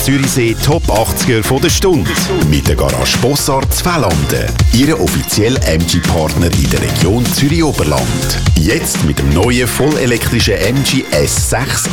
Zürichsee Top 80er von der Stunde. Mit der Garage Bossart Zwelanden. Ihre offizielle MG-Partner in der Region Zürich-Oberland. Jetzt mit dem neuen vollelektrischen MG S6